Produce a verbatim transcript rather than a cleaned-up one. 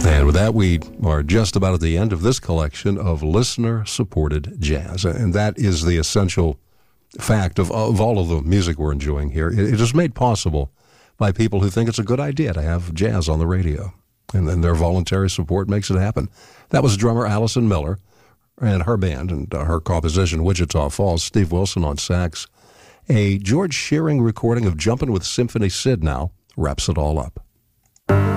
And with that, we are just about at the end of this collection of listener-supported jazz. And that is the essential fact of, of all of the music we're enjoying here. It, it is made possible by people who think it's a good idea to have jazz on the radio. And then their voluntary support makes it happen. That was drummer Allison Miller and her band and uh, her composition, Wichita Falls. Steve Wilson on sax. A George Shearing recording of Jumpin' with Symphony Sid now wraps it all up.